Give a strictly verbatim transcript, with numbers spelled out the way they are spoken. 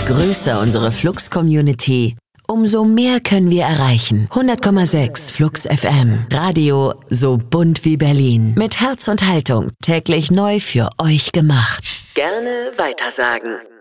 größer unsere Flux-Community, umso mehr können wir erreichen. hundert Komma sechs Flux F M. Radio so bunt wie Berlin. Mit Herz und Haltung. Täglich neu für euch gemacht. Gerne weitersagen.